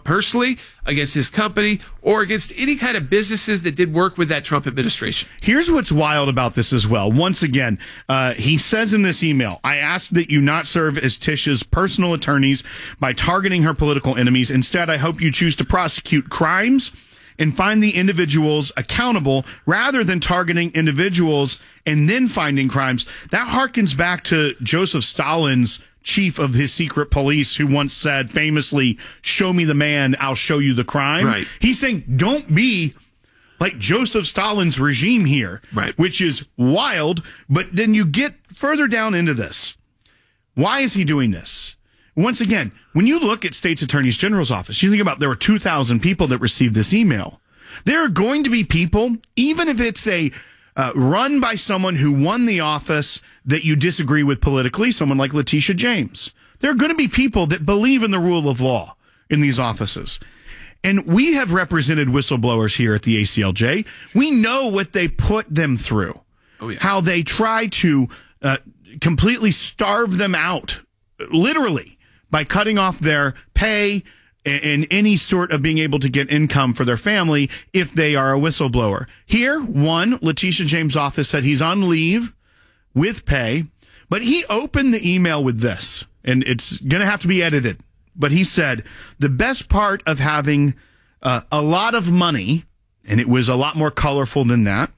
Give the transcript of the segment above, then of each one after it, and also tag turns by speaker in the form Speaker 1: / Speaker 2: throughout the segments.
Speaker 1: personally, against his company, or against any kind of businesses that did work with that Trump administration.
Speaker 2: Here's what's wild about this as well. Once again, he says in this email, I ask that you not serve as Tisha's personal attorneys by targeting her political enemies. Instead, I hope you choose to prosecute crimes and find the individuals accountable rather than targeting individuals and then finding crimes. That harkens back to Joseph Stalin's chief of his secret police, who once said famously, show me the man, I'll show you the crime.
Speaker 1: Right.
Speaker 2: He's saying, don't be like Joseph Stalin's regime here,
Speaker 1: right,
Speaker 2: which is wild. But then you get further down into this. Why is he doing this? Once again, when you look at State's Attorney General's office, you think about there were 2,000 people that received this email. There are going to be people, even if it's a run by someone who won the office that you disagree with politically, someone like Letitia James. There are going to be people that believe in the rule of law in these offices. And we have represented whistleblowers here at the ACLJ. We know what they put them through, how they try to completely starve them out, literally, by cutting off their pay and any sort of being able to get income for their family if they are a whistleblower. Here, Letitia James' office said he's on leave with pay, but he opened the email with this, and it's going to have to be edited. But he said, the best part of having a lot of money, and it was a lot more colorful than that,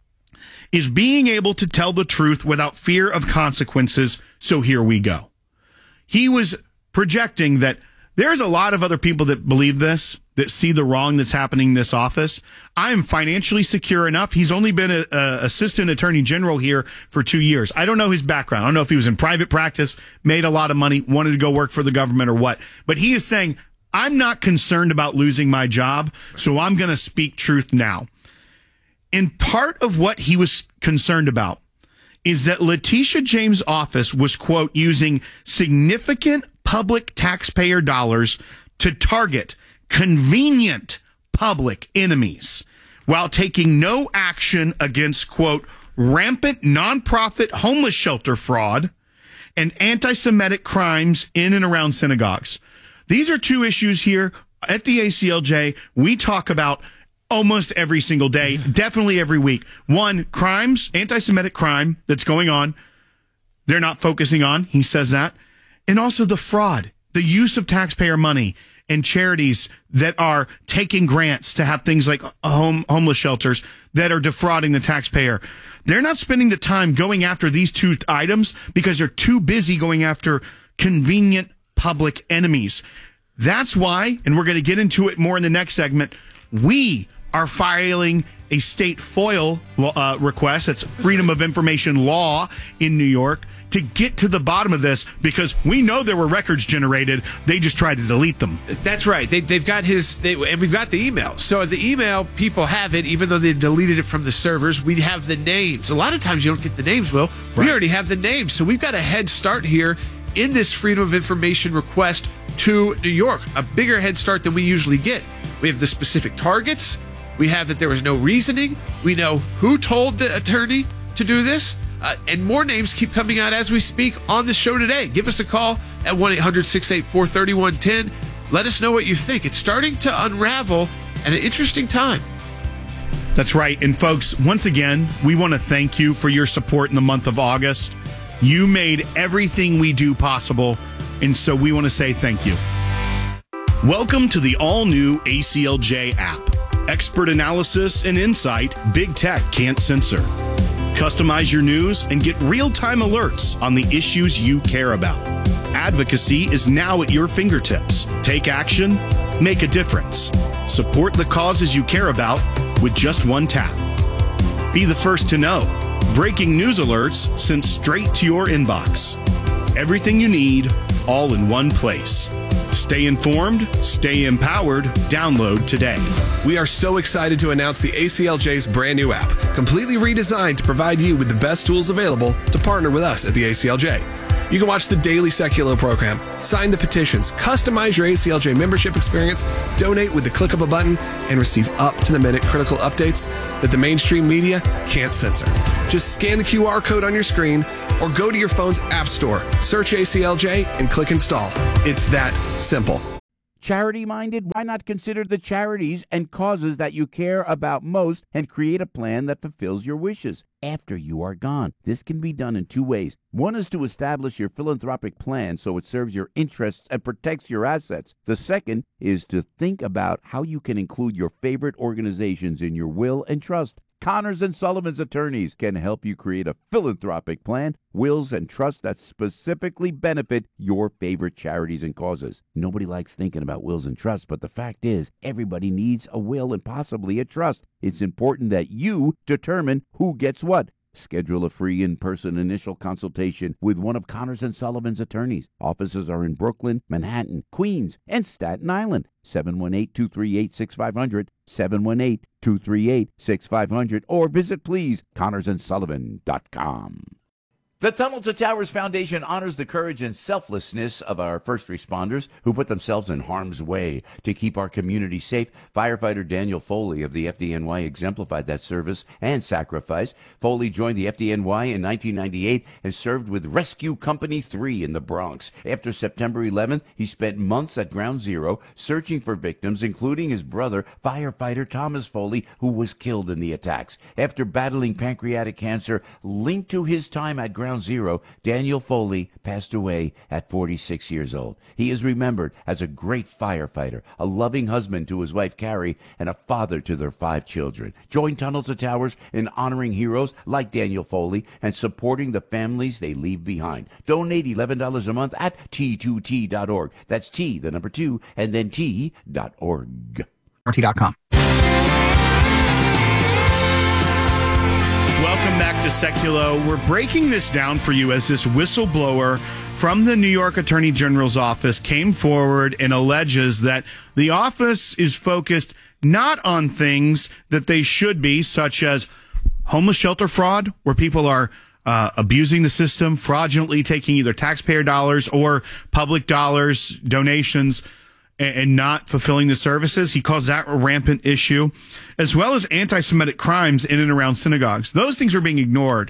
Speaker 2: is being able to tell the truth without fear of consequences. So here we go. He was projecting that there's a lot of other people that believe this, that see the wrong that's happening in this office. I am financially secure enough. He's only been an assistant attorney general here for 2 years. I don't know his background. I don't know if he was in private practice, made a lot of money, wanted to go work for the government or what. But he is saying, I'm not concerned about losing my job, so I'm going to speak truth now. And part of what he was concerned about is that Letitia James' office was, quote, using significant public taxpayer dollars to target convenient public enemies while taking no action against, quote, rampant nonprofit homeless shelter fraud and anti-Semitic crimes in and around synagogues. These are two issues here at the ACLJ we talk about almost every single day, definitely every week. One, crimes, anti-Semitic crime that's going on, they're not focusing on. He says that. And also the fraud, the use of taxpayer money and charities that are taking grants to have things like homeless shelters that are defrauding the taxpayer. They're not spending the time going after these two items because they're too busy going after convenient public enemies. That's why, and we're going to get into it more in the next segment, we are filing a state FOIL request, that's Freedom of Information Law in New York, to get to the bottom of this, because we know there were records generated. They just tried to delete them.
Speaker 1: That's right. They've got and we've got the email. So the email, people have it, even though they deleted it from the servers. We have the names. A lot of times you don't get the names, Will. Right. We already have the names. So we've got a head start here in this Freedom of Information request to New York, a bigger head start than we usually get. We have the specific targets. We have that there was no reasoning. We know who told the attorney to do this. And more names keep coming out as we speak on the show today. Give us a call at 1-800-684-3110. Let us know what you think. It's starting to unravel at an interesting time.
Speaker 2: That's right. And folks, once again, we want to thank you for your support in the month of August. You made everything we do possible, and so we want to say thank you. Welcome to the all-new ACLJ app. Expert analysis and insight big tech can't censor. Customize your news and get real-time alerts on the issues you care about. Advocacy is now at your fingertips. Take action, make a difference. Support the causes you care about with just one tap. Be the first to know. Breaking news alerts sent straight to your inbox. Everything you need, all in one place. Stay informed, stay empowered. Download today.
Speaker 3: We are so excited to announce the ACLJ's brand new app, completely redesigned to provide you with the best tools available to partner with us at the ACLJ. You can watch the daily Secular program, sign the petitions, customize your ACLJ membership experience, donate with the click of a button, and receive up-to-the-minute critical updates that the mainstream media can't censor. Just scan the QR code on your screen or go to your phone's app store, search ACLJ, and click install. It's that simple.
Speaker 4: Charity-minded? Why not consider the charities and causes that you care about most and create a plan that fulfills your wishes after you are gone? This can be done in two ways. One is to establish your philanthropic plan so it serves your interests and protects your assets. The second is to think about how you can include your favorite organizations in your will and trust. Connors and Sullivan's attorneys can help you create a philanthropic plan, wills, and trusts that specifically benefit your favorite charities and causes. Nobody likes thinking about wills and trusts, but the fact is, everybody needs a will and possibly a trust. It's important that you determine who gets what. Schedule a free in-person initial consultation with one of Connors and Sullivan's attorneys. Offices are in Brooklyn, Manhattan, Queens, and Staten Island. 718-238-6500, 718-238-6500, or visit, please, ConnorsandSullivan.com. The Tunnel to Towers Foundation honors the courage and selflessness of our first responders who put themselves in harm's way to keep our community safe. Firefighter Daniel Foley of the FDNY exemplified that service and sacrifice. Foley joined the FDNY in 1998 and served with Rescue Company 3 in the Bronx. After September 11th, he spent months at Ground Zero searching for victims, including his brother, firefighter Thomas Foley, who was killed in the attacks. After battling pancreatic cancer linked to his time at Ground Zero, Daniel Foley passed away at 46 years old. He is remembered as a great firefighter, a loving husband to his wife Carrie, and a father to their 5 children. Join Tunnel to Towers in honoring heroes like Daniel Foley and supporting the families they leave behind. Donate $11 a month at T2T.org. That's T, the number 2, and then T.org.
Speaker 5: RT.com.
Speaker 2: Welcome back to Seculo. We're breaking this down for you as this whistleblower from the New York Attorney General's office came forward and alleges that the office is focused not on things that they should be, such as homeless shelter fraud, where people are abusing the system, fraudulently taking either taxpayer dollars or public dollars, donations, and not fulfilling the services. He calls that a rampant issue, as well as anti-Semitic crimes in and around synagogues. Those things are being ignored,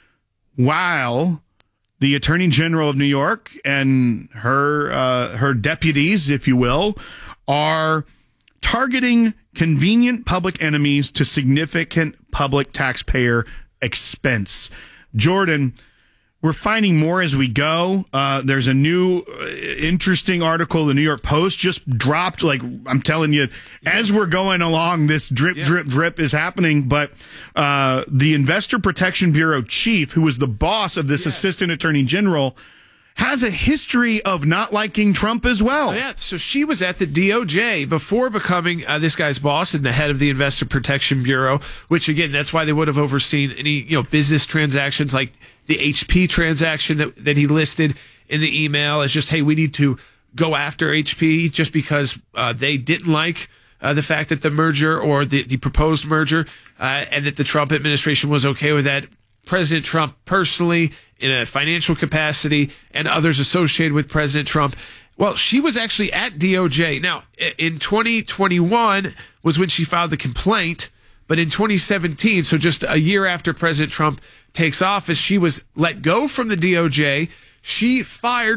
Speaker 2: while the Attorney General of New York and her deputies, if you will, are targeting convenient public enemies to significant public taxpayer expense. Jordan, we're finding more as we go. There's a new interesting article the New York Post just dropped. Like, I'm telling you, as we're going along, this drip is happening. But the Investor Protection Bureau chief, who was the boss of this assistant attorney general, has a history of not liking Trump as well.
Speaker 1: Oh, yeah, so she was at the DOJ before becoming this guy's boss and the head of the Investor Protection Bureau, which, again, that's why they would have overseen any business transactions like the HP transaction that he listed in the email as just, hey, we need to go after HP just because they didn't like the fact that the merger or the proposed merger and that the Trump administration was okay with that. President Trump personally, in a financial capacity, and others associated with President Trump. Well, she was actually at DOJ. Now, in 2021 was when she filed the complaint, but in 2017, so just a year after President Trump takes office, she was let go from the DOJ. She filed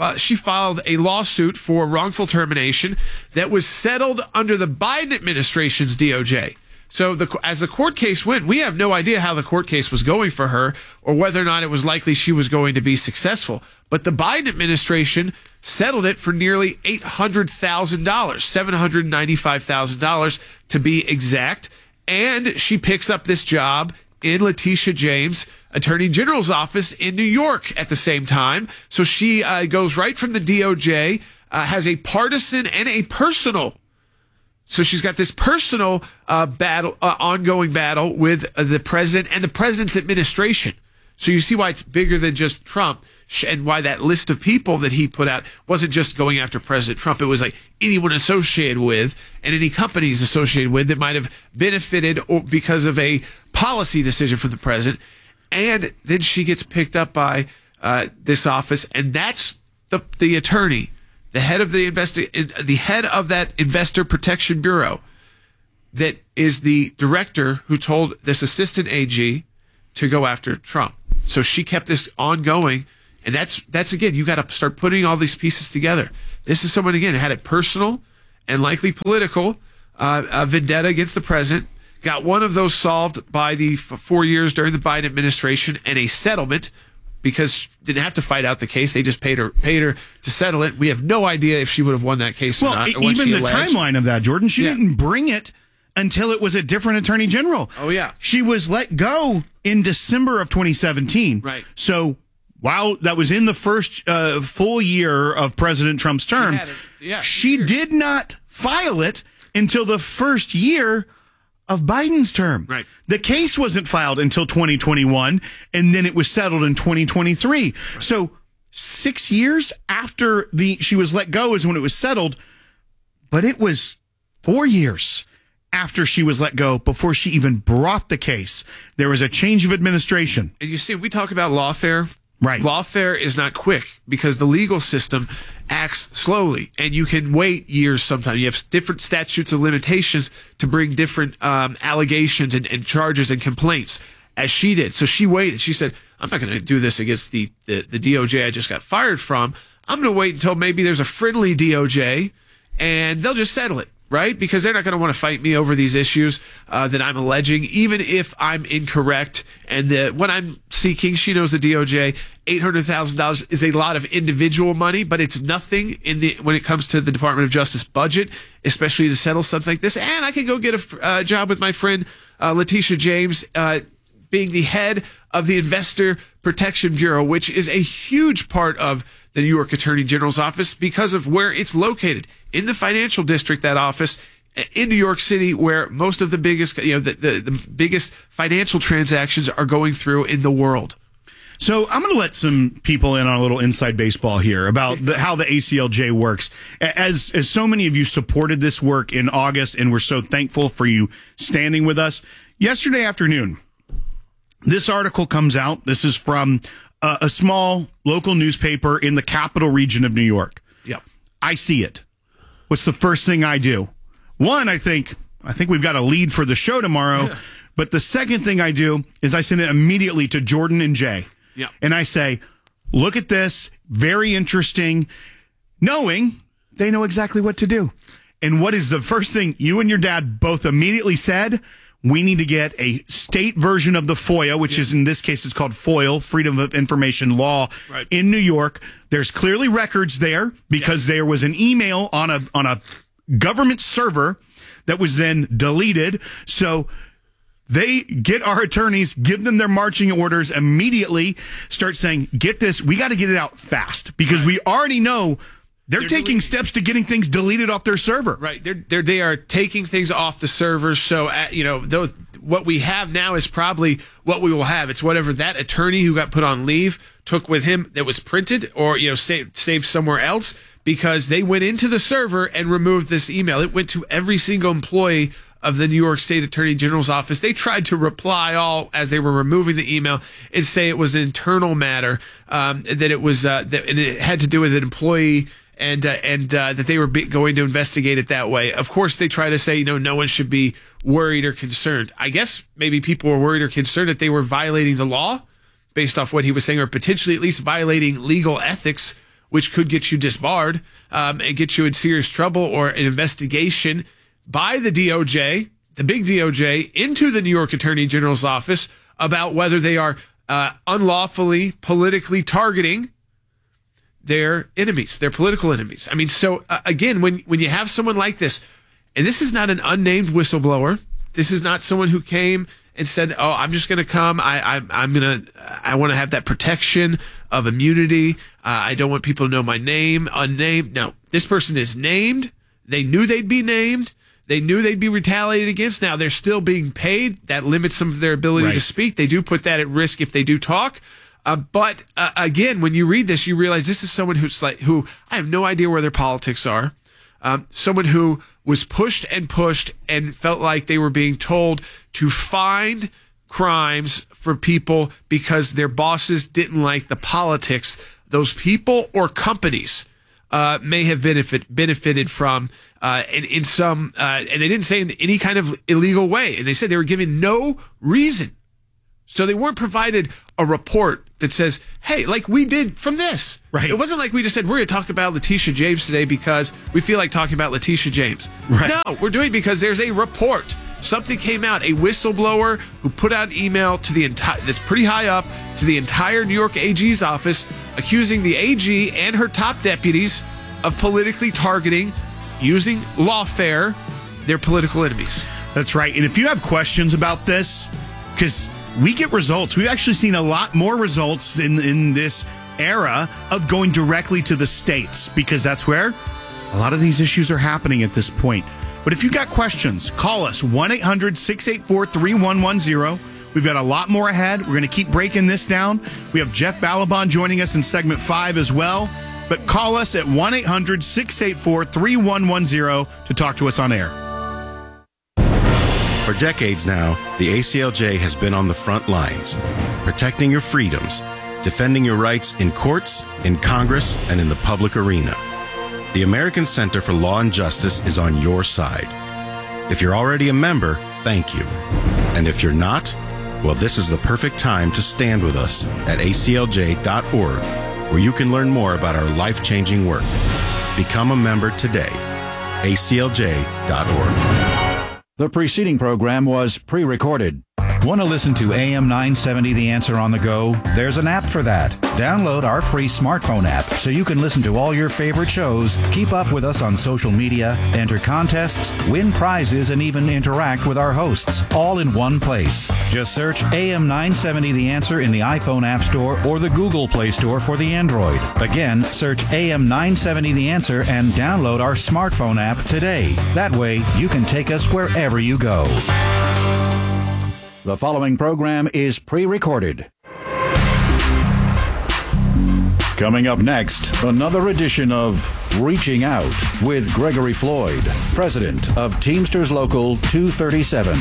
Speaker 1: a lawsuit for wrongful termination that was settled under the Biden administration's DOJ. So as the court case went, we have no idea how the court case was going for her or whether or not it was likely she was going to be successful. But the Biden administration settled it for nearly $800,000, $795,000 to be exact. And she picks up this job in Letitia James' Attorney General's office in New York at the same time. So she goes right from the DOJ, has a partisan and a personal. So she's got this personal ongoing battle with the president and the president's administration. So you see why it's bigger than just Trump, and why that list of people that he put out wasn't just going after President Trump. It was like anyone associated with and any companies associated with that might have benefited or because of a policy decision from the president. And then she gets picked up by this office, and that's the attorney. The head of the head of that Investor Protection Bureau, that is the director who told this assistant AG to go after Trump. So she kept this ongoing, and that's again, you got to start putting all these pieces together. This is someone, again, who had a personal and likely political vendetta against the president. Got one of those solved by the 4 years during the Biden administration, and a settlement, because didn't have to fight out the case. They just paid her to settle it. We have no idea if she would have won that case or not.
Speaker 2: Well, even the timeline of that, Jordan, she didn't bring it until it was a different attorney general.
Speaker 1: Oh, yeah.
Speaker 2: She was let go in December of 2017.
Speaker 1: Right.
Speaker 2: So while that was in the first full year of President Trump's term, she did not file it until the first year of Biden's term.
Speaker 1: Right.
Speaker 2: The case wasn't filed until 2021, and then it was settled in 2023. Right. So 6 years after she was let go is when it was settled, but it was 4 years after she was let go before she even brought the case. There was a change of administration.
Speaker 1: And you see, we talk about lawfare.
Speaker 2: Right.
Speaker 1: Lawfare is not quick because the legal system acts slowly, and you can wait years sometimes. You have different statutes of limitations to bring different allegations and charges and complaints, as she did. So she waited. She said, I'm not going to do this against the DOJ I just got fired from. I'm going to wait until maybe there's a friendly DOJ, and they'll just settle it. Right? Because they're not going to want to fight me over these issues that I'm alleging, even if I'm incorrect. And what I'm seeking, she knows the DOJ, $800,000 is a lot of individual money, but it's nothing when it comes to the Department of Justice budget, especially to settle something like this. And I can go get a job with my friend Letitia James, being the head of the Investor Protection Bureau, which is a huge part of the New York Attorney General's office because of where it's located in the financial district, that office in New York City, where most of the biggest, the biggest financial transactions are going through in the world.
Speaker 2: So I'm going to let some people in on a little inside baseball here about how the ACLJ works. As so many of you supported this work in August, and we're so thankful for you standing with us. Yesterday afternoon, this article comes out. This is from a small local newspaper in the capital region of New York.
Speaker 1: Yep.
Speaker 2: I see it. What's the first thing I do? One, I think we've got a lead for the show tomorrow. Yeah. But the second thing I do is I send it immediately to Jordan and Jay.
Speaker 1: Yep.
Speaker 2: And I say, look at this. Very interesting. Knowing they know exactly what to do. And what is the first thing you and your dad both immediately said? We need to get a state version of the FOIA, which is, in this case, it's called FOIL, Freedom of Information Law,
Speaker 1: right,
Speaker 2: in New York. There's clearly records there because there was an email on a government server that was then deleted. So they get our attorneys, give them their marching orders immediately, start saying, get this, we got to get it out fast because we already know they're taking steps to getting things deleted off their server.
Speaker 1: Right. They are taking things off the servers. So, what we have now is probably what we will have. It's whatever that attorney who got put on leave took with him that was printed or, saved somewhere else, because they went into the server and removed this email. It went to every single employee of the New York State Attorney General's office. They tried to reply all as they were removing the email and say it was an internal matter, that it was and it had to do with an employee. And that they were going to investigate it that way. Of course, they try to say, no one should be worried or concerned. I guess maybe people were worried or concerned that they were violating the law based off what he was saying, or potentially at least violating legal ethics, which could get you disbarred and get you in serious trouble, or an investigation by the DOJ, the big DOJ, into the New York Attorney General's office about whether they are unlawfully politically targeting their enemies, their political enemies. I mean, so again, when you have someone like this, and this is not an unnamed whistleblower, this is not someone who came and said, "Oh, I'm just going to come. I want to have that protection of immunity. I don't want people to know my name, unnamed." No, this person is named. They knew they'd be named. They knew they'd be retaliated against. Now they're still being paid. That limits some of their ability to speak. They do put that at risk if they do talk. But again, when you read this, you realize this is someone who I have no idea where their politics are. Someone who was pushed and felt like they were being told to find crimes for people because their bosses didn't like the politics those people or companies may have benefited from in some, and they didn't say in any kind of illegal way. And they said they were given no reason. So they weren't provided a report that says, hey, like we did from this.
Speaker 2: Right.
Speaker 1: It wasn't like we just said, we're going to talk about Letitia James today because we feel like talking about Letitia James.
Speaker 2: Right.
Speaker 1: No, we're doing it because there's a report. Something came out, a whistleblower who put out an email to the entire, that's pretty high up, to the entire New York AG's office, accusing the AG and her top deputies of politically targeting, using lawfare, their political enemies.
Speaker 2: That's right. And if you have questions about this, because we get results, we've actually seen a lot more results in this era of going directly to the states, because that's where a lot of these issues are happening at this point. But if you got questions, call us 1-800-684-3110. We've got a lot more ahead. We're going to keep breaking this down. We have Jeff Balaban joining us in segment 5 as well. But call us at 1-800-684-3110 to talk to us on air.
Speaker 5: For decades now, the ACLJ has been on the front lines, protecting your freedoms, defending your rights in courts, in Congress, and in the public arena. The American Center for Law and Justice is on your side. If you're already a member, thank you. And if you're not, well, this is the perfect time to stand with us at aclj.org, where you can learn more about our life-changing work. Become a member today. aclj.org.
Speaker 6: The preceding program was pre-recorded. Want to listen to AM 970 The Answer on the go? There's an app for that. Download our free smartphone app so you can listen to all your favorite shows, keep up with us on social media, enter contests, win prizes, and even interact with our hosts, all in one place. Just search AM 970 The Answer in the iPhone App Store or the Google Play Store for the Android. Again, search AM 970 The Answer and download our smartphone app today. That way, you can take us wherever you go. The following program is pre-recorded. Coming up next, another edition of Reaching Out with Gregory Floyd, president of Teamsters Local 237.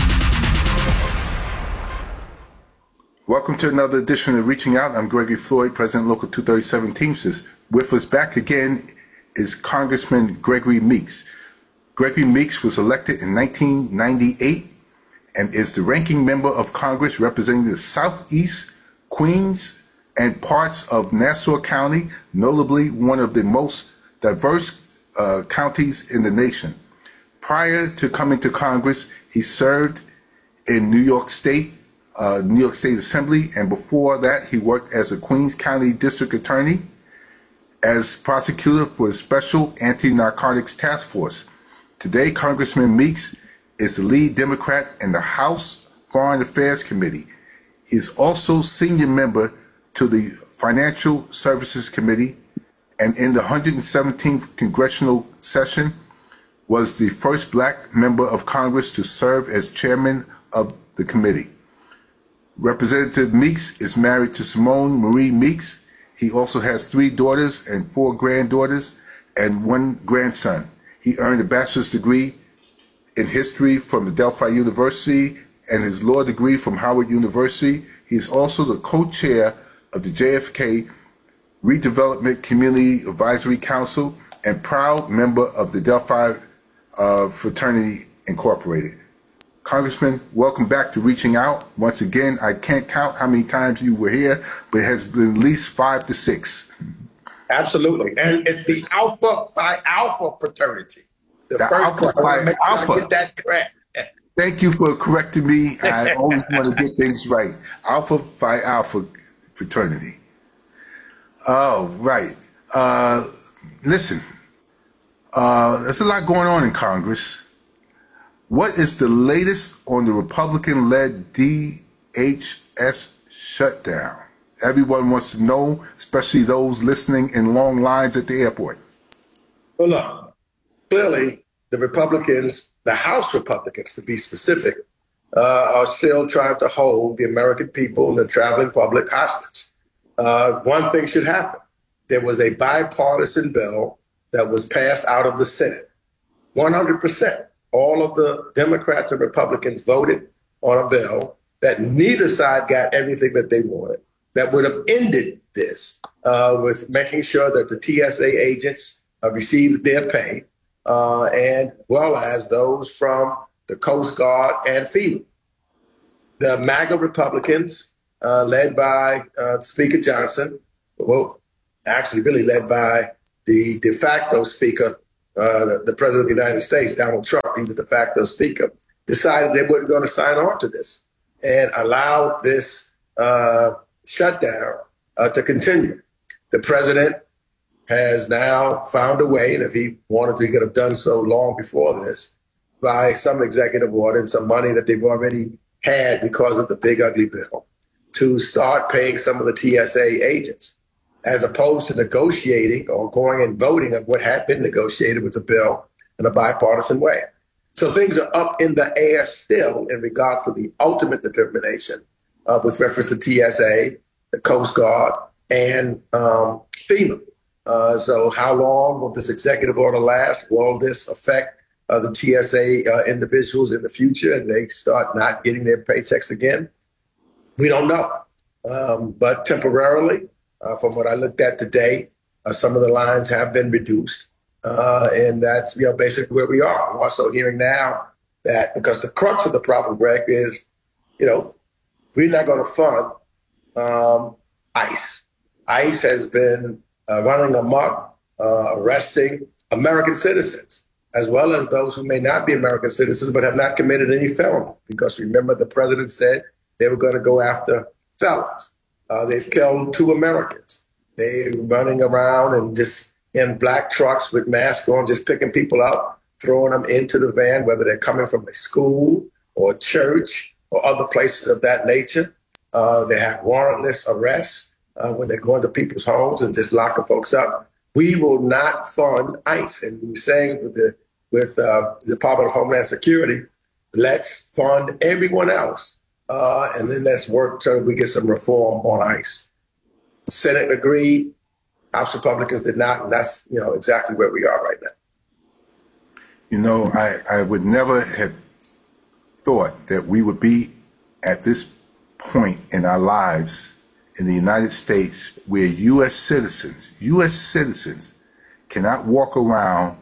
Speaker 7: Welcome to another edition of Reaching Out. I'm Gregory Floyd, president Local 237 Teamsters. With us back again is Congressman Gregory Meeks. Gregory Meeks was elected in 1998 and is the ranking member of Congress representing the Southeast, Queens, and parts of Nassau County, notably one of the most diverse counties in the nation. Prior to coming to Congress, he served in New York State Assembly, and before that, he worked as a Queens County District Attorney, as prosecutor for a Special Anti-Narcotics Task Force. Today, Congressman Meeks is the lead Democrat in the House Foreign Affairs Committee. He is also senior member to the Financial Services Committee, and in the 117th congressional session was the first black member of Congress to serve as chairman of the committee. Representative Meeks is married to Simone Marie Meeks. He also has 3 daughters and 4 granddaughters and 1 grandson. He earned a bachelor's degree in history from the Delphi University and his law degree from Howard University. He is also the co-chair of the JFK Redevelopment Community Advisory Council and proud member of the Delphi Fraternity Incorporated. Congressman, welcome back to Reaching Out. Once again, I can't count how many times you were here, but it has been at least 5 to 6.
Speaker 8: Absolutely. And it's the Alpha Phi Alpha fraternity. The first
Speaker 7: Alpha
Speaker 8: one.
Speaker 7: Phi Alpha.
Speaker 8: I get that correct.
Speaker 7: Thank you for correcting me. I always want to get things right. Alpha Phi Alpha fraternity. Oh, right. Listen, there's a lot going on in Congress. What is the latest on the Republican-led DHS shutdown? Everyone wants to know, especially those listening in long lines at the airport.
Speaker 8: Well, look, clearly the Republicans, the House Republicans to be specific, are still trying to hold the American people and the traveling public hostage. One thing should happen. There was a bipartisan bill that was passed out of the Senate. 100%. All of the Democrats and Republicans voted on a bill that neither side got everything that they wanted, that would have ended this with making sure that the TSA agents received their pay, and well as those from the Coast Guard and FEMA. the MAGA Republicans, led by Speaker Johnson, well, actually really led by the de facto speaker, the President of the United States, Donald Trump, he's the de facto speaker, decided they weren't going to sign on to this and allowed this shutdown to continue. The president has now found a way, and if he wanted to, he could have done so long before this, by some executive order and some money that they've already had because of the big ugly bill, to start paying some of the TSA agents, as opposed to negotiating or going and voting on what had been negotiated with the bill in a bipartisan way. So things are up in the air still in regard to the ultimate determination with reference to TSA, the Coast Guard, and FEMA. So how long will this executive order last? Will this affect the TSA individuals in the future and they start not getting their paychecks again? We don't know. But temporarily, from what I looked at today, some of the lines have been reduced. And that's basically where we are. We're also hearing now that because the crux of the problem, Greg, is, we're not going to fund ICE. ICE has been running amok, arresting American citizens, as well as those who may not be American citizens but have not committed any felony. Because remember, the president said they were going to go after felons. They've killed 2 Americans. They're running around and just in black trucks with masks on, just picking people up, throwing them into the van, whether they're coming from a school or a church or other places of that nature. They have warrantless arrests when they go into people's homes and just locking folks up. We will not fund ICE. And we were saying with the Department of Homeland Security, let's fund everyone else. And then let's work so we get some reform on ICE. The Senate agreed. House Republicans did not, and that's exactly where we are right now.
Speaker 7: I would never have thought that we would be at this point in our lives in the United States where U.S. citizens cannot walk around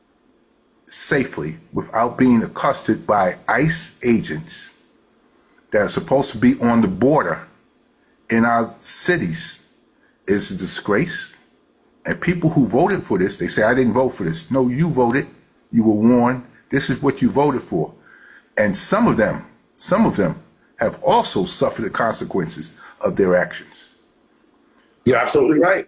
Speaker 7: safely without being accosted by ICE agents that are supposed to be on the border in our cities is a disgrace. And people who voted for this, they say, I didn't vote for this. No, you voted. You were warned. This is what you voted for. And some of them have also suffered the consequences of their actions.
Speaker 8: You're absolutely right.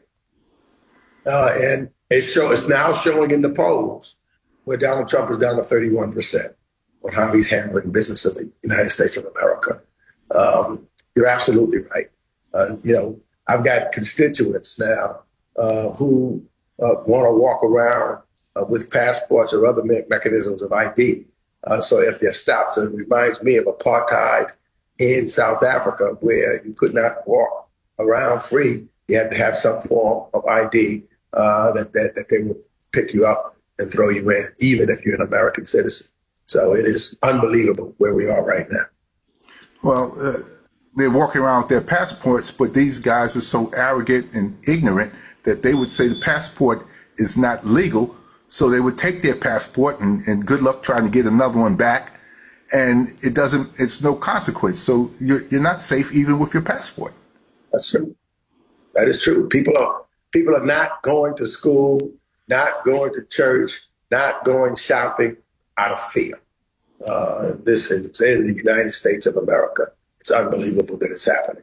Speaker 8: And it's now showing in the polls where Donald Trump is down to 31% on how he's handling business in the United States of America. You're absolutely right. I've got constituents now who want to walk around with passports or other mechanisms of ID. So if they're stopped, so it reminds me of apartheid in South Africa, where you could not walk around free. You had to have some form of ID that they would pick you up and throw you in, even if you're an American citizen. So it is unbelievable where we are right now.
Speaker 7: Well, they're walking around with their passports, but these guys are so arrogant and ignorant that they would say the passport is not legal. So they would take their passport and good luck trying to get another one back. And it's no consequence. So you're not safe even with your passport.
Speaker 8: That's true. That is true. People are not going to school, not going to church, not going shopping out of fear. This is in the United States of America. It's unbelievable that it's happening.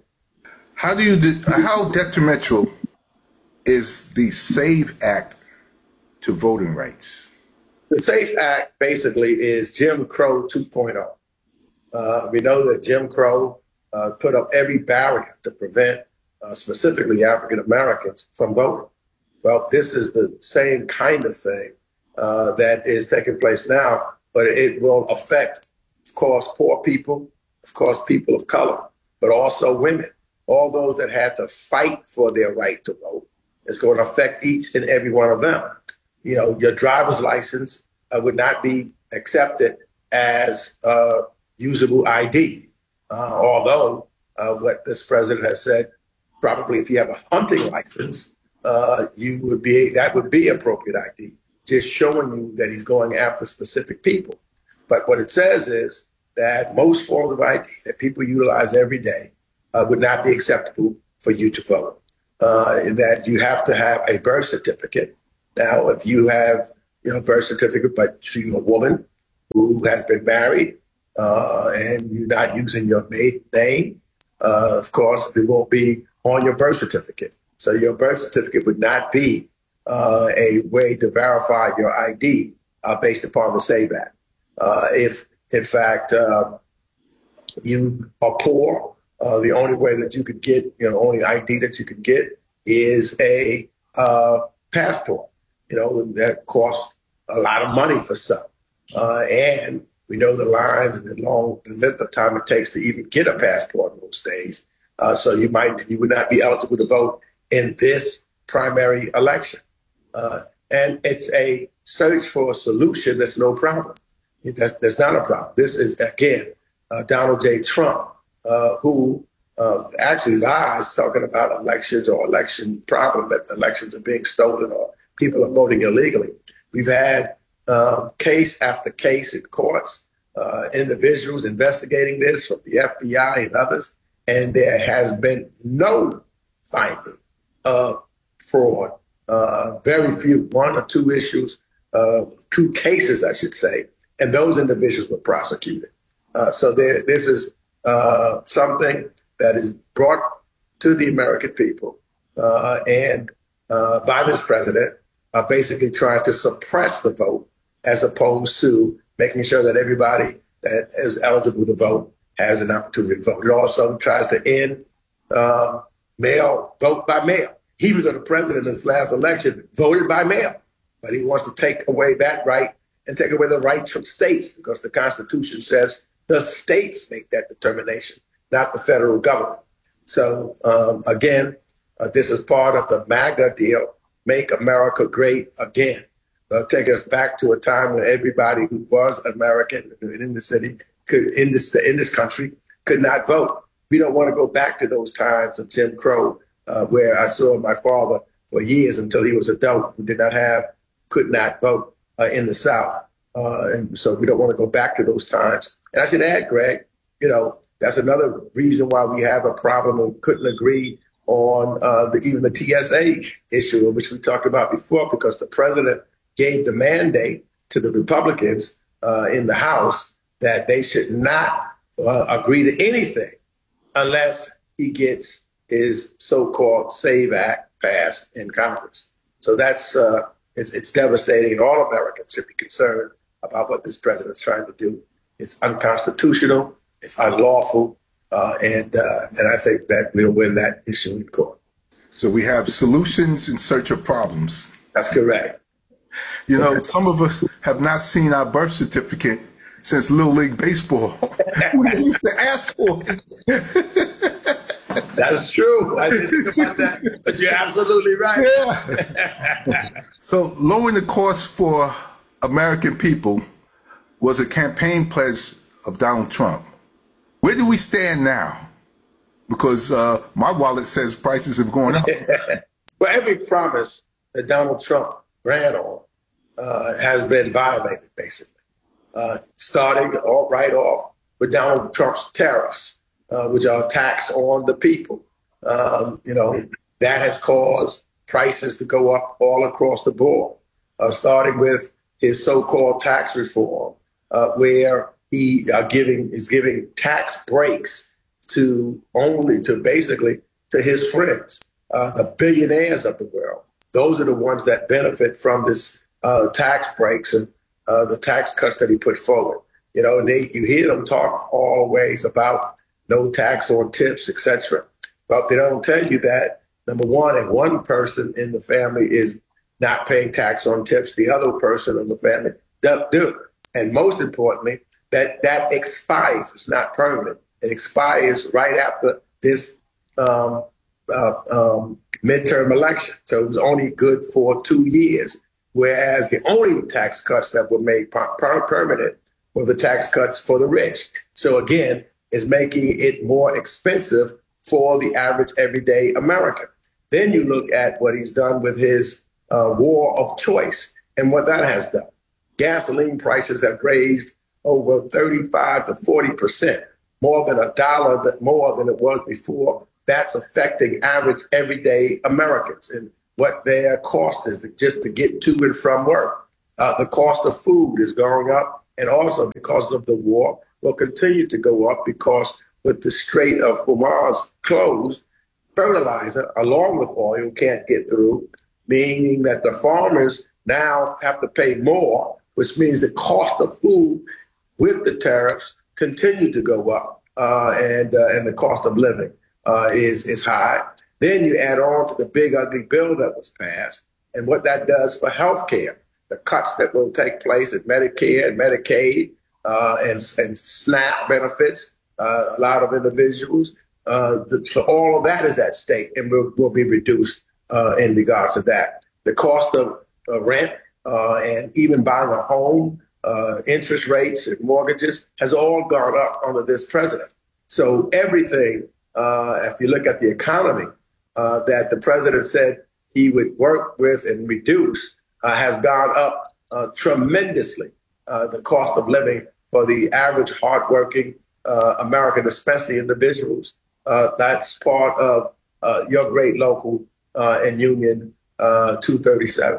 Speaker 7: How detrimental is the SAVE Act to voting rights?
Speaker 8: The SAFE Act basically is Jim Crow 2.0. We know that Jim Crow put up every barrier to prevent specifically African Americans from voting. Well, this is the same kind of thing that is taking place now, but it will affect, of course, poor people, of course, people of color, but also women, all those that had to fight for their right to vote. It's going to affect each and every one of them. Your driver's license would not be accepted as usable ID, although what this president has said, probably if you have a hunting license, that would be appropriate ID, just showing you that he's going after specific people. But what it says is that most forms of ID that people utilize every day would not be acceptable for you to vote. That you have to have a birth certificate. Now, if you have a birth certificate, but you're a woman who has been married and you're not using your maiden name, of course, it won't be on your birth certificate. So your birth certificate would not be a way to verify your ID based upon the SAVE Act. If, in fact, you are poor, the only way that you could get, only ID that you could get is a passport. That costs a lot of money for some. And we know the lines and the length of time it takes to even get a passport in those days. So you would not be eligible to vote in this primary election. And it's a search for a solution that's no problem. That's not a problem. This is, again, Donald J. Trump, who actually lies talking about elections or election problem, that elections are being stolen or people are voting illegally. We've had case after case in courts, individuals investigating this from the FBI and others, and there has been no finding of fraud. Very few, one or two issues, two cases, I should say, and those individuals were prosecuted. So this is something that is brought to the American people and by this president, basically trying to suppress the vote as opposed to making sure that everybody that is eligible to vote has an opportunity to vote. It also tries to end vote by mail. Even though the president in this last election voted by mail, but he wants to take away that right and take away the rights from states because the Constitution says the states make that determination, not the federal government. So again, this is part of the MAGA deal, Make America Great Again. They'll take us back to a time when everybody who was American in the city in this country could not vote. We don't want to go back to those times of Jim Crow, where I saw my father for years until he was adult who could not vote in the South. And so we don't want to go back to those times. And I should add, Greg, that's another reason why we have a problem and couldn't agree on even the TSA issue, which we talked about before, because the president gave the mandate to the Republicans in the House that they should not agree to anything unless he gets his so-called SAVE Act passed in Congress. So that's it's devastating, and all Americans should be concerned about what this president is trying to do. It's unconstitutional, it's unlawful, and I think that we'll win that issue in court.
Speaker 7: So we have solutions in search of problems.
Speaker 8: That's correct.
Speaker 7: Some of us have not seen our birth certificate since Little League Baseball. We used to ask for it.
Speaker 8: That's true. I didn't think about that, but you're absolutely right. Yeah.
Speaker 7: So lowering the cost for American people was a campaign pledge of Donald Trump. Where do we stand now? Because my wallet says prices have gone up.
Speaker 8: Well, every promise that Donald Trump ran on has been violated, basically. Starting right off with Donald Trump's tariffs, which are a tax on the people. That has caused prices to go up all across the board, starting with his so-called tax reform, where he is giving tax breaks to basically his friends, the billionaires of the world. Those are the ones that benefit from this tax breaks and the tax cuts that he put forward. And you hear them talk always about no tax on tips, etc. But they don't tell you that, number one, if one person in the family is not paying tax on tips, the other person in the family doesn't do it. And most importantly, that expires. It's not permanent. It expires right after this midterm election. So it was only good for 2 years, whereas the only tax cuts that were made permanent were the tax cuts for the rich. So again, it's making it more expensive for the average everyday American. Then you look at what he's done with his war of choice and what that has done. Gasoline prices have raised over 35 to 40%, more than $1 more than it was before. That's affecting average everyday Americans and what their cost is just to get to and from work. The cost of food is going up, and also because of the war, will continue to go up because with the Strait of Hormuz closed, fertilizer along with oil can't get through, meaning that the farmers now have to pay more, which means the cost of food with the tariffs continue to go up, and the cost of living is high. Then you add on to the big ugly bill that was passed and what that does for health care, the cuts that will take place at Medicare and Medicaid and SNAP benefits, a lot of individuals. So all of that is at stake and will be reduced in regards to that. The cost of rent and even buying a home, interest rates and mortgages has all gone up under this president. So everything, if you look at the economy that the president said he would work with and reduce, has gone up tremendously. The cost of living for the average hardworking American, especially individuals. That's part of your great local and union 237.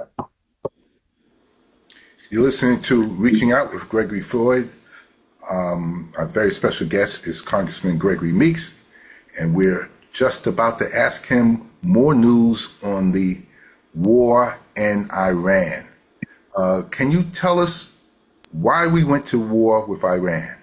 Speaker 7: You're listening to Reaching Out with Gregory Floyd. Our very special guest is Congressman Gregory Meeks, and we're just about to ask him more news on the war in Iran. Can you tell us why we went to war with Iran?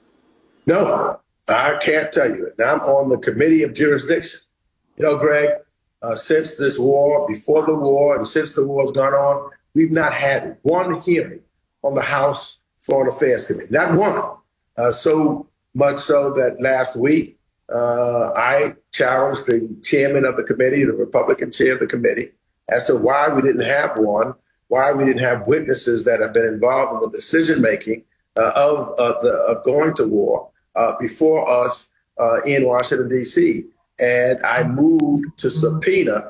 Speaker 8: No, I can't tell you. Now I'm on the Committee of Jurisdiction. You know, Greg, since this war, before the war, and since the war's gone on, we've not had one hearing on the House Foreign Affairs Committee. Not one. So much so that last week, I challenged the chairman of the committee, the Republican chair of the committee, as to why we didn't have one, why we didn't have witnesses that have been involved in the decision-making of going to war before us in Washington, D.C. And I moved to subpoena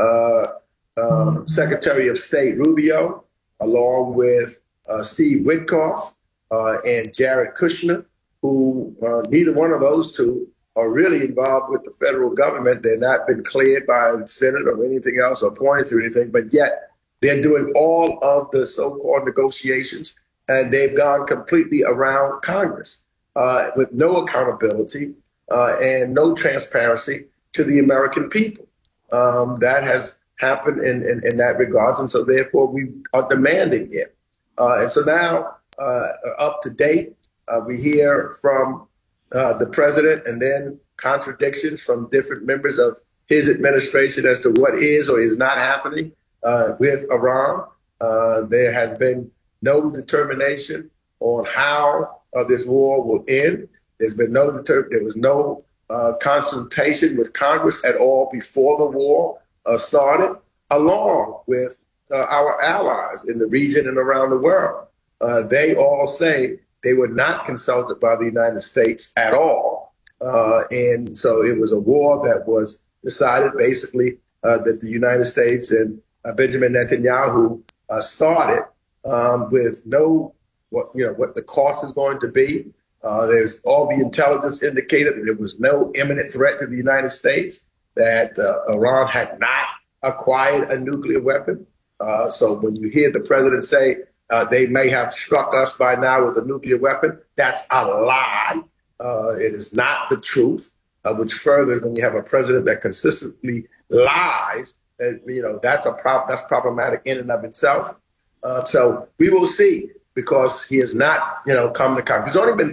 Speaker 8: Secretary of State Rubio, along with Steve Witkoff and Jared Kushner, who neither one of those two are really involved with the federal government. They've not been cleared by the Senate or anything else or pointed to anything, but yet they're doing all of the so-called negotiations, and they've gone completely around Congress with no accountability and no transparency to the American people. That has happened in that regard, and so therefore we are demanding it. And so now, up to date, we hear from the president and then contradictions from different members of his administration as to what is or is not happening with Iran. There has been no determination on how this war will end. There was no consultation with Congress at all before the war started, along with our allies in the region and around the world. They all say they were not consulted by the United States at all. And so it was a war that was decided basically that the United States and Benjamin Netanyahu started with what the cost is going to be. There's all the intelligence indicated that there was no imminent threat to the United States, that Iran had not acquired a nuclear weapon. So when you hear the president say they may have struck us by now with a nuclear weapon, that's a lie. It is not the truth, which further, when you have a president that consistently lies, that's problematic in and of itself. So we will see, because he has not, come to Congress. There's only been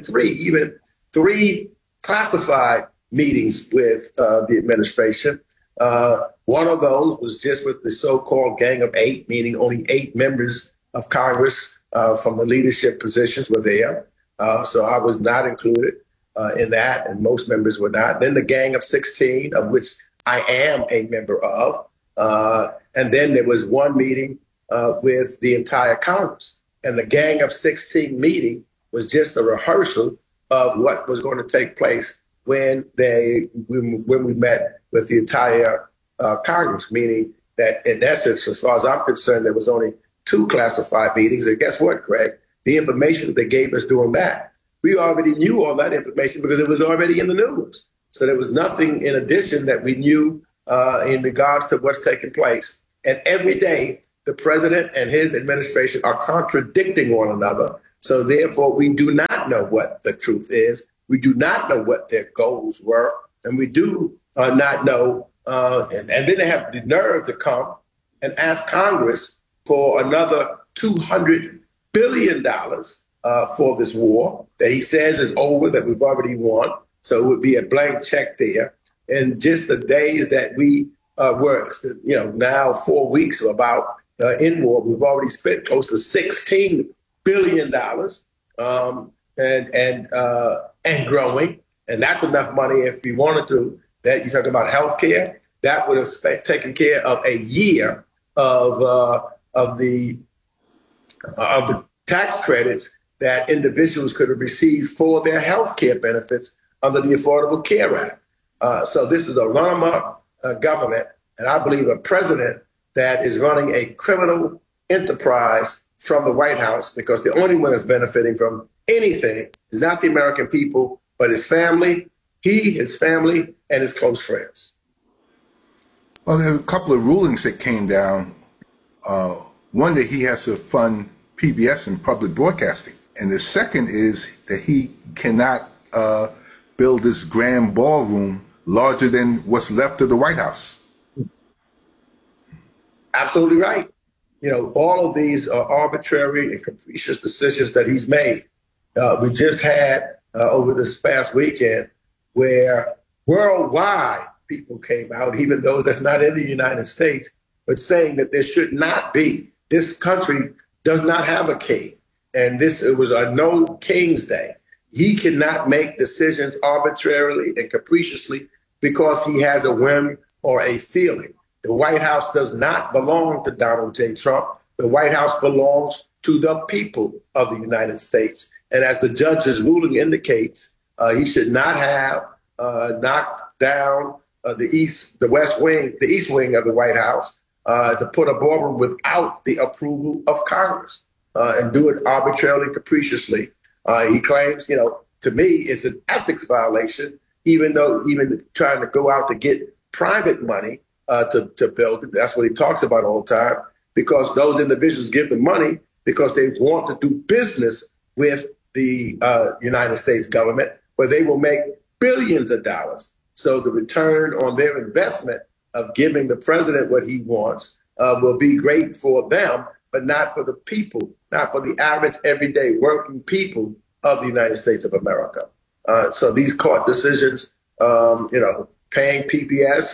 Speaker 8: three classified meetings with the administration. One of those was just with the so-called Gang of Eight, meaning only 8 members of Congress from the leadership positions were there. So I was not included in that, and most members were not. Then the Gang of 16, of which I am a member of. And then there was one meeting with the entire Congress. And the Gang of 16 meeting was just a rehearsal of what was going to take place when we met with the entire Congress, meaning that in essence, as far as I'm concerned, there was only 2 classified meetings. And guess what, Greg? the information that they gave us during that, we already knew all that information because it was already in the news. So there was nothing in addition that we knew in regards to what's taking place. And every day, the president and his administration are contradicting one another. So therefore, we do not know what the truth is. We do not know what their goals were. And we do not know. And then they have the nerve to come and ask Congress for another $200 billion for this war that he says is over, that we've already won. So it would be a blank check there. And just the days that we were, now 4 weeks or about in war, we've already spent close to $16 billion and growing. And that's enough money if we wanted to. That you talk about health care, that would have taken care of a year of the tax credits that individuals could have received for their health care benefits under the Affordable Care Act. So this is a run-amok government, and I believe a president that is running a criminal enterprise from the White House, because the only one that's benefiting from anything is not the American people, but his family, his family, and his close friends.
Speaker 7: Well, there are a couple of rulings that came down. One, that he has to fund PBS and public broadcasting. And the second is that he cannot build this grand ballroom larger than what's left of the White House.
Speaker 8: Absolutely right. All of these are arbitrary and capricious decisions that he's made. We just had over this past weekend where worldwide people came out, even those that's not in the United States, but saying that there should not be. This country does not have a king. And it was a no King's Day. He cannot make decisions arbitrarily and capriciously because he has a whim or a feeling. The White House does not belong to Donald J. Trump. The White House belongs to the people of the United States. And as the judge's ruling indicates, he should not have knocked down the east wing of the White House to put a ballroom without the approval of Congress and do it arbitrarily and capriciously. He claims, to me, it's an ethics violation, even trying to go out to get private money to build it. That's what he talks about all the time, because those individuals give the money because they want to do business with the United States government, where they will make billions of dollars. So the return on their investment of giving the president what he wants will be great for them, but not for the people, not for the average, everyday working people of the United States of America. So these court decisions, paying PBS,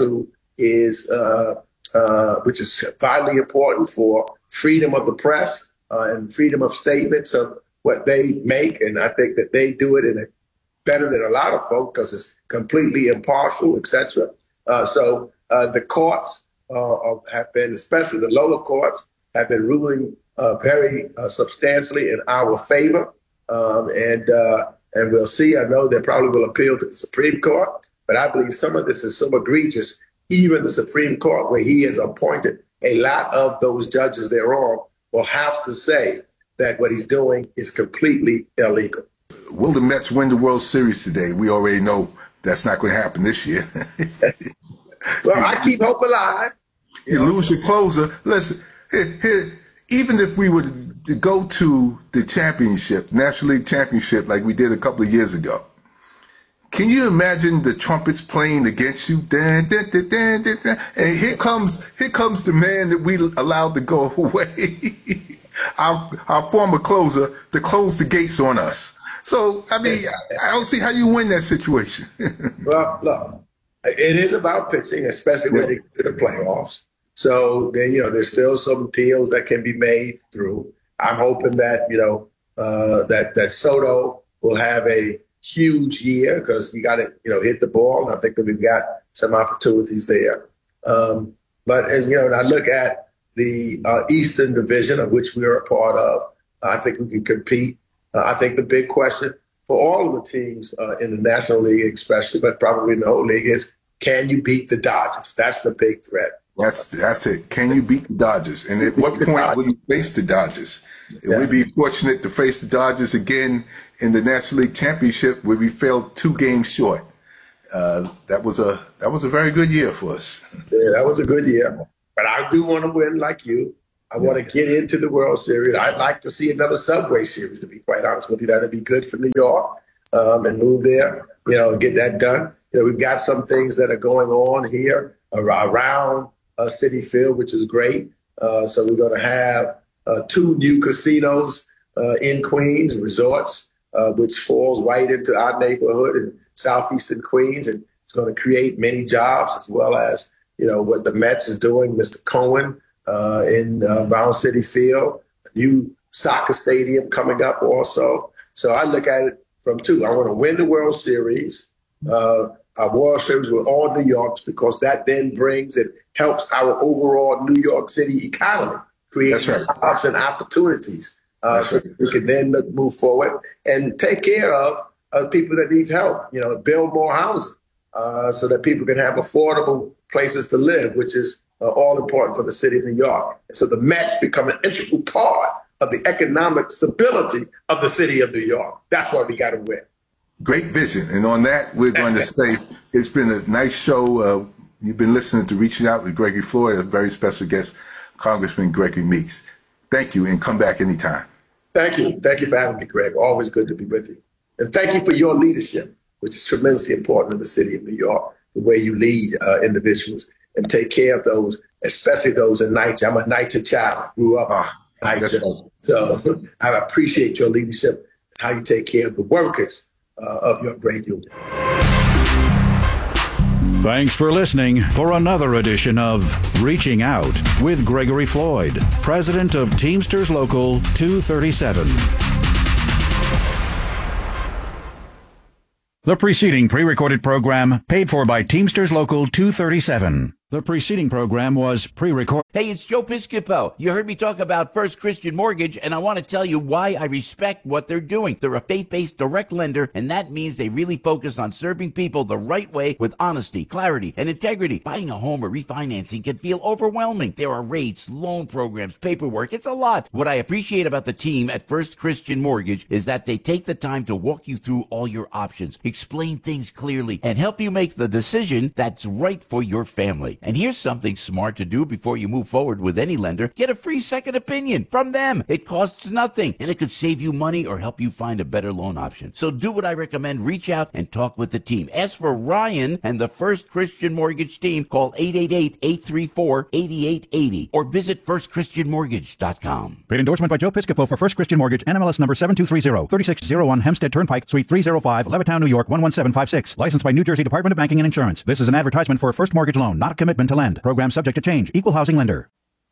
Speaker 8: which is vitally important for freedom of the press and freedom of statements of what they make. And I think that they do it better than a lot of folks because it's completely impartial, etc. So the courts have been, especially the lower courts, have been ruling very substantially in our favor. And we'll see. I know they probably will appeal to the Supreme Court, but I believe some of this is so egregious, even the Supreme Court, where he has appointed a lot of those judges thereon, will have to say that what he's doing is completely illegal.
Speaker 7: Will the Mets win the World Series today? We already know that's not going to happen this year.
Speaker 8: Well, I keep hope alive.
Speaker 7: You lose your closer. Listen, even if we were to go to the championship, National League Championship, like we did a couple of years ago, can you imagine the trumpets playing against you? Dun, dun, dun, dun, dun, dun. And here comes the man that we allowed to go away, our former closer, to close the gates on us. So, I mean, I don't see how you win that situation.
Speaker 8: Well, look, it is about pitching, especially when they get to the playoffs. So then, there's still some deals that can be made through. I'm hoping that, that Soto will have a huge year because you got to, hit the ball. And I think that we've got some opportunities there. But as I look at the Eastern Division, of which we are a part of, I think we can compete. I think the big question for all of the teams in the National League, especially, but probably in the whole league, is can you beat the Dodgers? That's the big threat.
Speaker 7: That's it. Can you beat the Dodgers? And at what point will you face the Dodgers? We'd be fortunate to face the Dodgers again in the National League Championship, where we fell 2 games short. That was a very good year for us.
Speaker 8: Yeah, that was a good year. But I do want to win like you. I want to get into the World Series. I'd like to see another Subway Series, to be quite honest with you. That'd be good for New York, and move there, and get that done. We've got some things that are going on here around Citi Field, which is great. So we're going to have 2 new casinos in Queens, resorts, which falls right into our neighborhood in southeastern Queens, and it's going to create many jobs, as well as what the Mets is doing, Mr. Cohen, in around Citi Field, a new soccer stadium coming up also. So I look at it from 2. I want to win the World Series. Our World Series with all New Yorks, because that then helps our overall New York City economy, create jobs and opportunities. So we can then move forward and take care of people that need help, build more housing so that people can have affordable places to live, which is all important for the city of New York. And so the Mets become an integral part of the economic stability of the city of New York. That's why we got to win.
Speaker 7: Great vision. And on that, we're going to say it's been a nice show. You've been listening to Reaching Out with Gregory Floyd, a very special guest, Congressman Gregory Meeks. Thank you, and come back anytime.
Speaker 8: Thank you. Thank you for having me, Greg. Always good to be with you. And thank you for your leadership, which is tremendously important in the city of New York, the way you lead individuals and take care of those, especially those in NYCHA. I'm a NYCHA child. Grew up in NYCHA. So I appreciate your leadership, how you take care of the workers of your great union.
Speaker 6: Thanks for listening for another edition of Reaching Out with Gregory Floyd, president of Teamsters Local 237. The preceding pre-recorded program paid for by Teamsters Local 237. The preceding program was pre-recorded.
Speaker 4: Hey, it's Joe Piscopo. You heard me talk about First Christian Mortgage, and I want to tell you why I respect what they're doing. They're a faith-based direct lender, and that means they really focus on serving people the right way with honesty, clarity, and integrity. Buying a home or refinancing can feel overwhelming. There are rates, loan programs, paperwork. It's a lot. What I appreciate about the team at First Christian Mortgage is that they take the time to walk you through all your options, explain things clearly, and help you make the decision that's right for your family. And here's something smart to do before you move forward with any lender. Get a free second opinion from them. It costs nothing, and it could save you money or help you find a better loan option. So do what I recommend. Reach out and talk with the team. Ask for Ryan and the First Christian Mortgage team. Call 888-834-8880 or visit firstchristianmortgage.com.
Speaker 6: Paid endorsement by Joe Piscopo for First Christian Mortgage, NMLS number 7230, 3601 Hempstead Turnpike, Suite 305, Levittown, New York 11756. Licensed by New Jersey Department of Banking and Insurance. This is an advertisement for a first mortgage loan, not a commitment to lend. Program subject to change. Equal housing lender.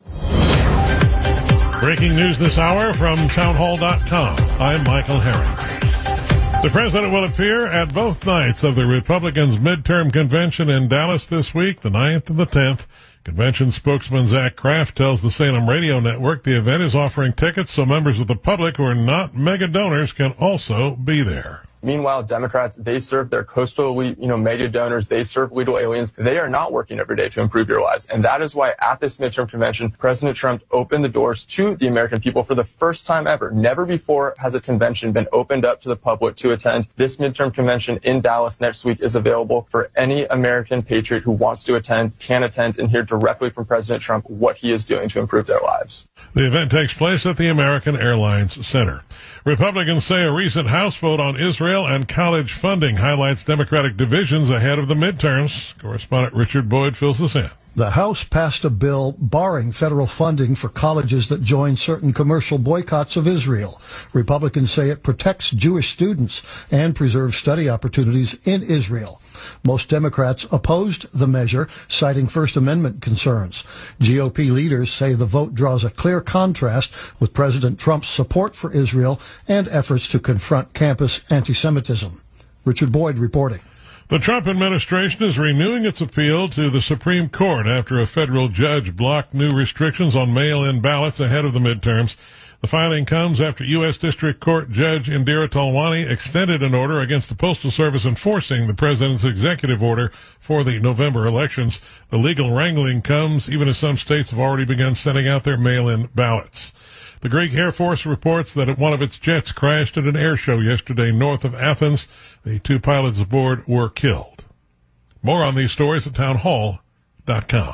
Speaker 9: Breaking news this hour from townhall.com. I'm Michael Herring. The president will appear at both nights of the Republicans' midterm convention in Dallas this week, the 9th and the 10th. Convention spokesman Zach Kraft tells the Salem Radio Network the event is offering tickets so members of the public who are not mega donors can also be there.
Speaker 10: Meanwhile, Democrats, they serve their coastal, mega donors. They serve illegal aliens. They are not working every day to improve your lives. And that is why at this midterm convention, President Trump opened the doors to the American people for the first time ever. Never before has a convention been opened up to the public to attend. This midterm convention in Dallas next week is available for any American patriot who wants to attend, can attend, and hear directly from President Trump what he is doing to improve their lives.
Speaker 9: The event takes place at the American Airlines Center. Republicans say a recent House vote on Israel and college funding highlights Democratic divisions ahead of the midterms. Correspondent Richard Boyd fills us in.
Speaker 11: The House passed a bill barring federal funding for colleges that join certain commercial boycotts of Israel. Republicans say it protects Jewish students and preserves study opportunities in Israel. Most Democrats opposed the measure, citing First Amendment concerns. GOP leaders say the vote draws a clear contrast with President Trump's support for Israel and efforts to confront campus anti-Semitism. Richard Boyd reporting.
Speaker 9: The Trump administration is renewing its appeal to the Supreme Court after a federal judge blocked new restrictions on mail-in ballots ahead of the midterms. The filing comes after U.S. District Court Judge Indira Talwani extended an order against the Postal Service enforcing the president's executive order for the November elections. The legal wrangling comes even as some states have already begun sending out their mail-in ballots. The Greek Air Force reports that one of its jets crashed at an air show yesterday north of Athens. The 2 pilots aboard were killed. More on these stories at townhall.com.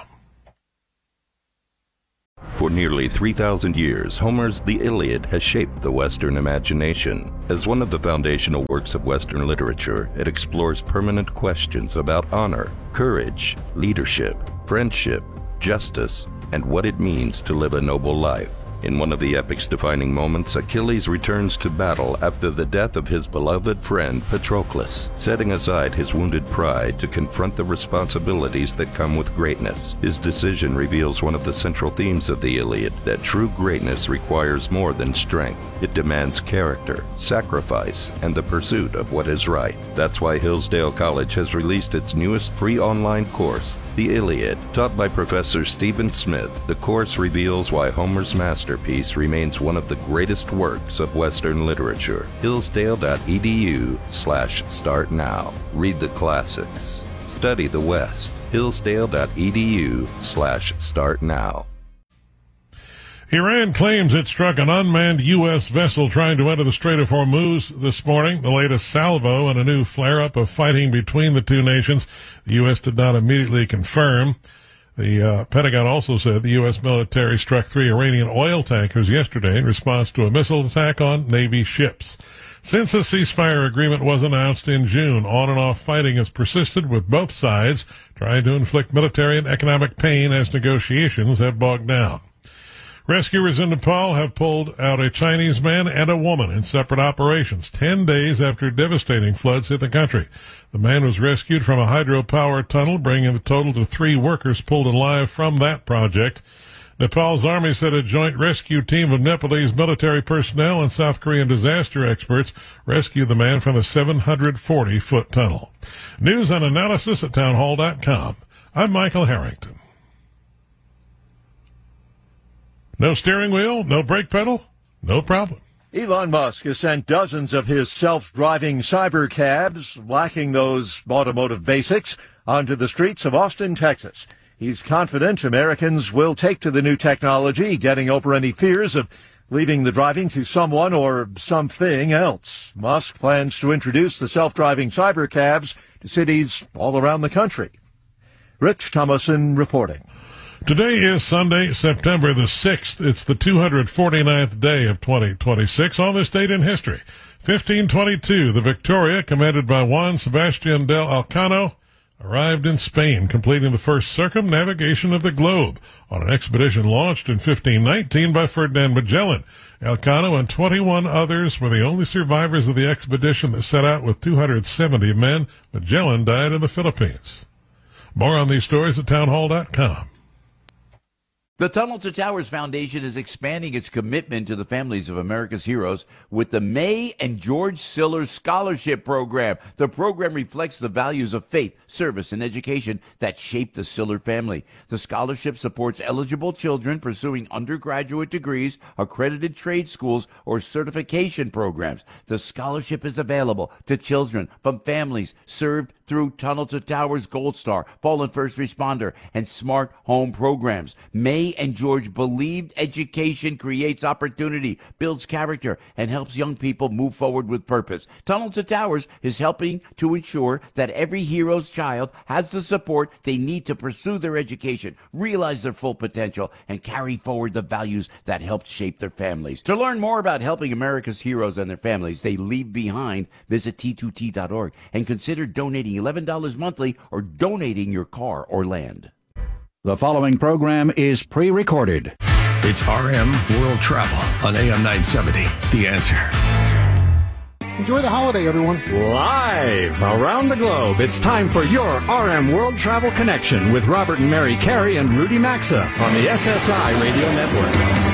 Speaker 12: For nearly 3,000 years, Homer's The Iliad has shaped the Western imagination. As one of the foundational works of Western literature, it explores permanent questions about honor, courage, leadership, friendship, justice, and what it means to live a noble life. In one of the epic's defining moments, Achilles returns to battle after the death of his beloved friend Patroclus, setting aside his wounded pride to confront the responsibilities that come with greatness. His decision reveals one of the central themes of the Iliad, that true greatness requires more than strength. It demands character, sacrifice, and the pursuit of what is right. That's why Hillsdale College has released its newest free online course, The Iliad. Taught by Professor Stephen Smith, the course reveals why Homer's masterpiece remains one of the greatest works of Western literature. Hillsdale.edu/start now. Read the classics. Study the West. Hillsdale.edu/start now.
Speaker 9: Iran claims it struck an unmanned U.S. vessel trying to enter the Strait of Hormuz this morning, the latest salvo in a new flare-up of fighting between the two nations. The U.S. did not immediately confirm. The Pentagon also said the U.S. military struck 3 Iranian oil tankers yesterday in response to a missile attack on Navy ships. Since the ceasefire agreement was announced in June, on-and-off fighting has persisted, with both sides trying to inflict military and economic pain as negotiations have bogged down. Rescuers in Nepal have pulled out a Chinese man and a woman in separate operations 10 days after devastating floods hit the country. The man was rescued from a hydropower tunnel, bringing the total to 3 workers pulled alive from that project. Nepal's army said a joint rescue team of Nepalese military personnel and South Korean disaster experts rescued the man from a 740-foot tunnel. News and analysis at townhall.com. I'm Michael Harrington. No steering wheel, no brake pedal, no problem.
Speaker 13: Elon Musk has sent dozens of his self-driving cyber cabs, lacking those automotive basics, onto the streets of Austin, Texas. He's confident Americans will take to the new technology, getting over any fears of leaving the driving to someone or something else. Musk plans to introduce the self-driving cyber cabs to cities all around the country. Rich Thomason reporting.
Speaker 9: Today is Sunday, September the 6th. It's the 249th day of 2026. On this date in history, 1522, the Victoria, commanded by Juan Sebastian del Elcano, arrived in Spain, completing the first circumnavigation of the globe on an expedition launched in 1519 by Ferdinand Magellan. Elcano and 21 others were the only survivors of the expedition that set out with 270 men. Magellan died in the Philippines. More on these stories at townhall.com.
Speaker 4: The Tunnel to Towers Foundation is expanding its commitment to the families of America's heroes with the May and George Siller Scholarship Program. The program reflects the values of faith, service, and education that shaped the Siller family. The scholarship supports eligible children pursuing undergraduate degrees, accredited trade schools, or certification programs. The scholarship is available to children from families served through Tunnel to Towers Gold Star, Fallen First Responder, and Smart Home programs. May and George believed education creates opportunity, builds character, and helps young people move forward with purpose. Tunnel to Towers is helping to ensure that every hero's child has the support they need to pursue their education, realize their full potential, and carry forward the values that helped shape their families. To learn more about helping America's heroes and their families they leave behind, visit T2T.org and consider donating $11 monthly or donating your car or land.
Speaker 6: The following program is pre-recorded.
Speaker 3: It's RM World Travel on AM 970. The Answer.
Speaker 11: Enjoy the holiday, everyone.
Speaker 14: Live around the globe, it's time for your RM World Travel Connection with Robert and Mary Carey and Rudy Maxa on the SSI Radio Network.